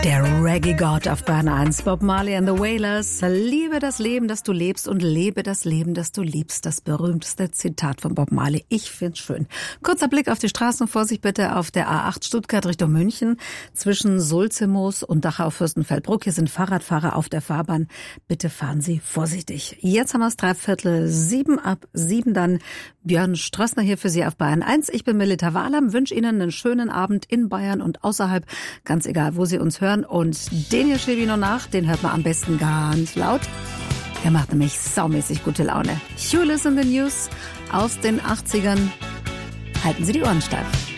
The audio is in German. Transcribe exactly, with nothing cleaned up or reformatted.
Der Reggae-Gott auf Bayern eins, Bob Marley and the Wailers. Liebe das Leben, das du lebst und lebe das Leben, das du liebst. Das berühmteste Zitat von Bob Marley. Ich find's schön. Kurzer Blick auf die Straßen. Vorsicht bitte auf der A acht Stuttgart Richtung München. Zwischen Sulzemoos und Dachau-Fürstenfeldbruck. Hier sind Fahrradfahrer auf der Fahrbahn. Bitte fahren Sie vorsichtig. Jetzt haben wir es dreiviertel sieben, ab sieben dann. Björn Strössner hier für Sie auf Bayern eins. Ich bin Melita Wahlam, wünsche Ihnen einen schönen Abend in Bayern und außerhalb. Ganz egal, wo Sie uns hören. Und den hier schiebe ich noch nach, den hört man am besten ganz laut. Er macht nämlich saumäßig gute Laune. You listen the news aus den achtzigern. Halten Sie die Ohren steif.